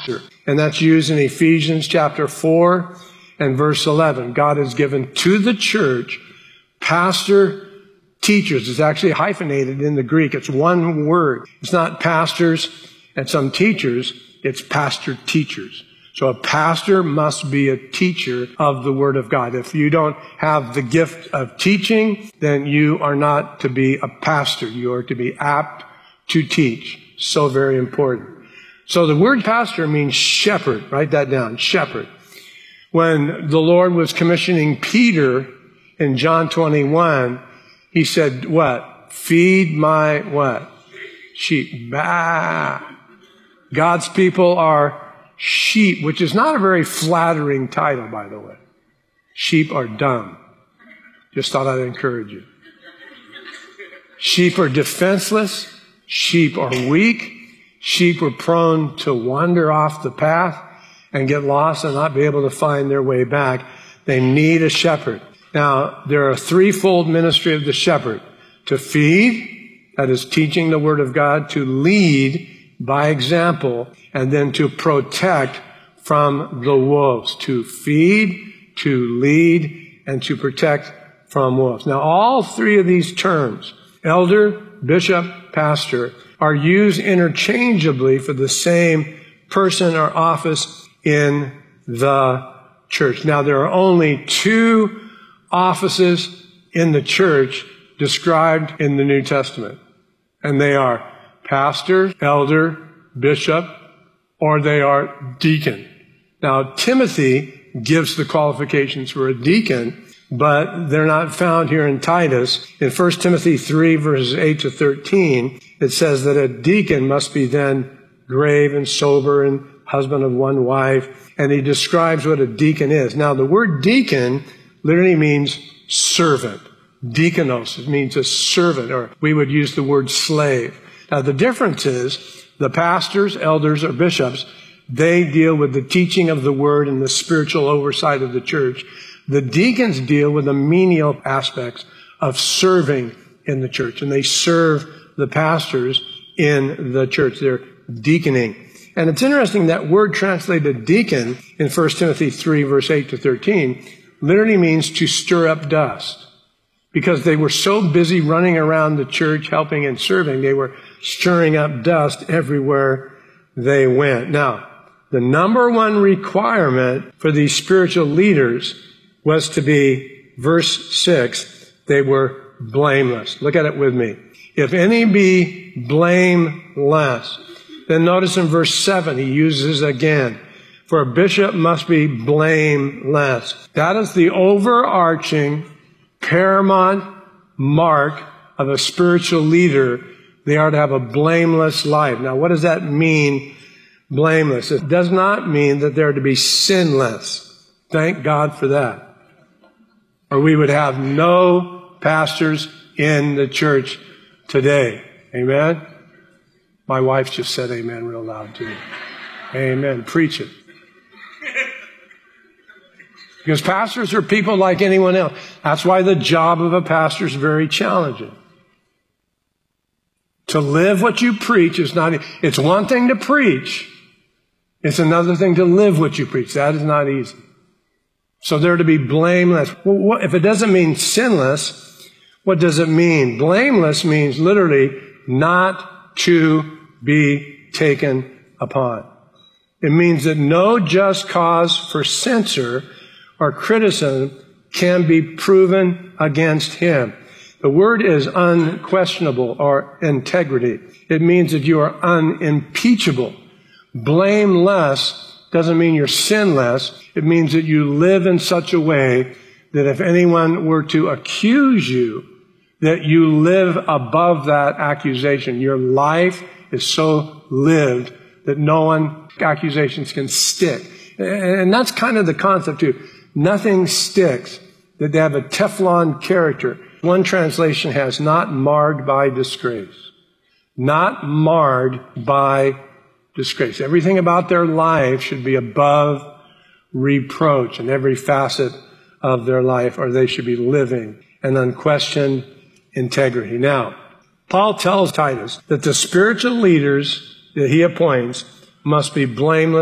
pastor. And that's used in Ephesians chapter 4 and verse 11. God has given to the church pastor teachers. It's actually hyphenated in the Greek. It's one word. It's not pastors and some teachers. It's pastor teachers. So a pastor must be a teacher of the Word of God. If you don't have the gift of teaching, then you are not to be a pastor. You are to be apt to teach. So very important. So the word pastor means shepherd. Write that down, shepherd. When the Lord was commissioning Peter in John 21, he said, what? Feed my what? Sheep. Bah. God's people are sheep, which is not a very flattering title, by the way. Sheep are dumb. Just thought I'd encourage you. Sheep are defenseless. Sheep are weak. Sheep are prone to wander off the path and get lost and not be able to find their way back. They need a shepherd. Now, there are a threefold ministry of the shepherd. To feed, that is teaching the Word of God, to lead by example, and then to protect from the wolves. To feed, to lead, and to protect from wolves. Now, all three of these terms, elder, bishop, pastor, are used interchangeably for the same person or office in the church. Now, there are only two offices in the church described in the New Testament, and they are pastor, elder, bishop, or they are deacon. Now, Timothy gives the qualifications for a deacon, but they're not found here in Titus. In 1 Timothy 3, verses 8 to 13, it says that a deacon must be then grave and sober and husband of one wife, and he describes what a deacon is. Now, the word deacon literally means servant. Deakonos, it means a servant, or we would use the word slave. Now, the difference is the pastors, elders, or bishops, they deal with the teaching of the word and the spiritual oversight of the church. The deacons deal with the menial aspects of serving in the church, and they serve the pastors in the church. They're deaconing. And it's interesting that word translated deacon in 1 Timothy 3, verse 8 to 13, literally means to stir up dust. Because they were so busy running around the church, helping and serving, they were stirring up dust everywhere they went. Now, the number one requirement for these spiritual leaders was to be, verse 6, they were blameless. Look at it with me. If any be blameless. Then notice in verse 7, he uses again, for a bishop must be blameless. That is the overarching paramount mark of a spiritual leader. They are to have a blameless life. Now, what does that mean, blameless? It does not mean that they're to be sinless. Thank God for that. Or we would have no pastors in the church today. Amen? My wife just said amen real loud too. Amen. Preach it. Because pastors are people like anyone else. That's why the job of a pastor is very challenging. To live what you preach is not, it's one thing to preach. It's another thing to live what you preach. That is not easy. So they're to be blameless. Well, if it doesn't mean sinless, what does it mean? Blameless means literally not to be taken upon. It means that no just cause for censure or criticism can be proven against him. The word is unquestionable or integrity. It means that you are unimpeachable. Blameless doesn't mean you're sinless. It means that you live in such a way that if anyone were to accuse you, that you live above that accusation. Your life is so lived that accusations can stick. And that's kind of the concept too. Nothing sticks, that they have a Teflon character. One translation has not marred by disgrace. Not marred by disgrace. Everything about their life should be above reproach in every facet of their life, or they should be living an unquestioned integrity. Now, Paul tells Titus that the spiritual leaders that he appoints must be blameless